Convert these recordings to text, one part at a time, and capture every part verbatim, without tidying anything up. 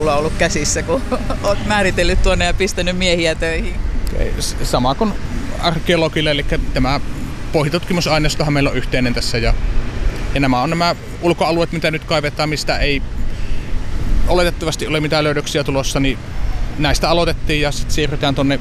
Mulla on ollut käsissä, kun olet määritellyt tuonne ja pistänyt miehiä töihin. Sama kuin arkeologille, eli tämä pohjatutkimusaineistohan meillä on yhteinen tässä. Ja, ja nämä on nämä ulkoalueet, mitä nyt kaivetaan, mistä ei oletettavasti ole mitään löydöksiä tulossa, niin näistä aloitettiin ja sitten siirrytään tuonne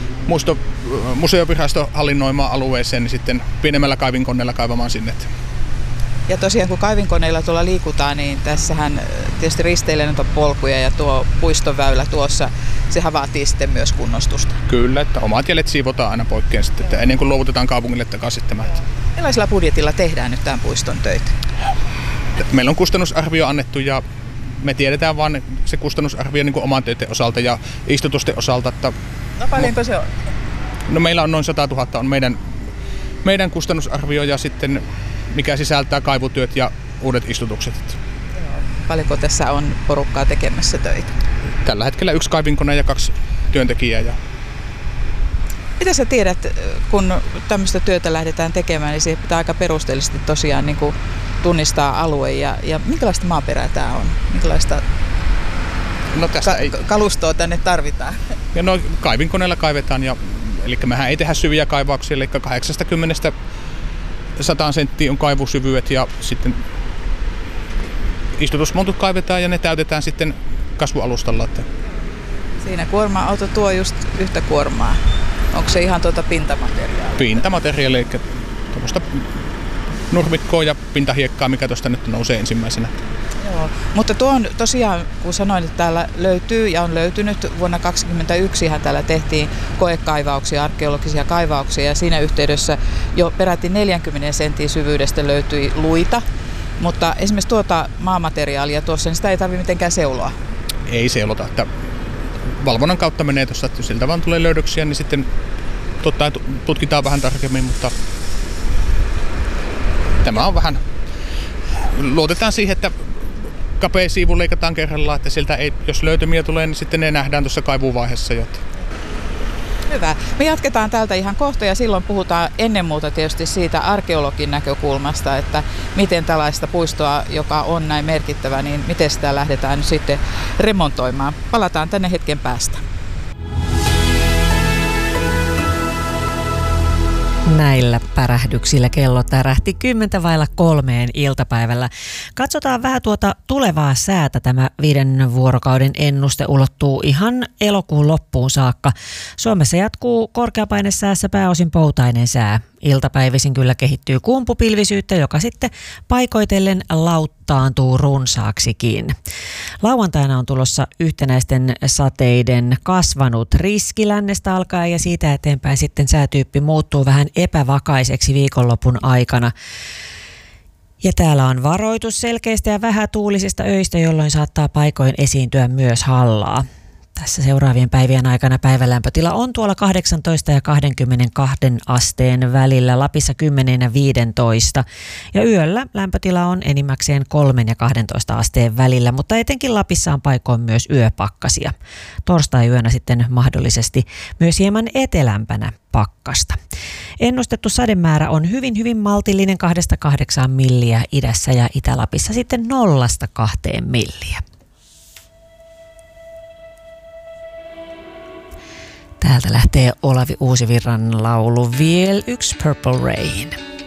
museoviraston hallinnoimaan alueeseen, niin sitten pienemmällä kaivinkoneella kaivamaan sinne. Ja tosiaan kun kaivinkoneilla tuolla liikutaan, niin tässähän tietysti risteilen on polkuja ja tuo puistoväylä tuossa, sehän vaatii sitten myös kunnostusta. Kyllä, että omat jäljet siivotaan aina poikkeen sitten, että ennen kuin luovutetaan kaupungille takaisin tämä. Millaisella budjetilla tehdään nyt tämän puiston töitä? Meillä on kustannusarvio annettu ja me tiedetään vaan se kustannusarvio niin kuin oman töiden osalta ja istutusten osalta. Että no paljonko se on? No meillä on noin sata tuhatta on meidän, meidän kustannusarvio ja sitten mikä sisältää kaivutyöt ja uudet istutukset. Paljonko tässä on porukkaa tekemässä töitä? Tällä hetkellä yksi kaivinkone ja kaksi työntekijää. Ja mitä sä tiedät, kun tämmöistä työtä lähdetään tekemään, niin siihen pitää aika perusteellisesti tosiaan niin kuin tunnistaa alue ja, ja minkälaista maaperää tämä on? Minkälaista no tästä ka- ei kalustoa tänne tarvitaan? Ja no kaivinkoneella kaivetaan, ja, eli mehän ei tehdä syviä kaivauksia, eli kahdeksankymmentä sata senttiä on kaivusyvyydet ja sitten istutusmontut kaivetaan ja ne täytetään sitten kasvualustalla. Että siinä kuorma-auto tuo just yhtä kuormaa. Onko se ihan tuota pintamateriaalia? Pintamateriaalia, eli tuommoista nurmikkoa ja pintahiekkaa, mikä tuosta nyt nousee ensimmäisenä. Joo, mutta tuo on tosiaan, kun sanoin, että täällä löytyy ja on löytynyt vuonna kaksituhattakaksikymmentäyksi ihan täällä tehtiin koekaivauksia, arkeologisia kaivauksia ja siinä yhteydessä jo peräti neljänkymmenen sentin syvyydestä löytyi luita, mutta esimerkiksi tuota maamateriaalia tuossa, niin sitä ei tarvitse mitenkään seuloa. Ei seulota, että valvonnan kautta menee tuossa, että siltä vaan tulee löydöksiä, niin sitten totta tutkitaan vähän tarkemmin, mutta tämä on vähän, luotetaan siihen, että kapea siivu leikataan kerrallaan, että sieltä ei, jos löytömiä tulee, niin sitten ne nähdään tuossa kaivuvaiheessa. Hyvä. Me jatketaan täältä ihan kohta ja silloin puhutaan ennen muuta tietysti siitä arkeologin näkökulmasta, että miten tällaista puistoa, joka on näin merkittävä, niin miten sitä lähdetään nyt sitten remontoimaan. Palataan tänne hetken päästä. Näillä pärähdyksillä kello tärähti kymmentä vailla kolmeen iltapäivällä. Katsotaan vähän tuota tulevaa säätä. Tämä viiden vuorokauden ennuste ulottuu ihan elokuun loppuun saakka. Suomessa jatkuu korkeapainesäässä pääosin poutainen sää. Iltapäivisin kyllä kehittyy kumpupilvisyyttä, joka sitten paikoitellen lauttaantuu runsaaksikin. Lauantaina on tulossa yhtenäisten sateiden kasvanut riski lännestä alkaen ja siitä eteenpäin sitten säätyyppi muuttuu vähän epävakaiseksi viikonlopun aikana. Ja täällä on varoitus selkeistä ja vähätuulisista öistä, jolloin saattaa paikoin esiintyä myös hallaa. Tässä seuraavien päivien aikana päivälämpötila on tuolla kahdeksantoista ja kaksikymmentäkaksi asteen välillä, Lapissa kymmenen ja viisitoista. Ja yöllä lämpötila on enimmäkseen kolme ja kaksitoista asteen välillä, mutta etenkin Lapissa on paikoin myös yöpakkasia. Torstai-yönä sitten mahdollisesti myös hieman etelämpänä pakkasta. Ennustettu sademäärä on hyvin hyvin maltillinen kahdesta kahdeksaan milliä idässä ja Itä-Lapissa sitten nollasta kahteen milliä. Täältä lähtee Olavi Uusivirran laulu Viel yksi Purple Rain.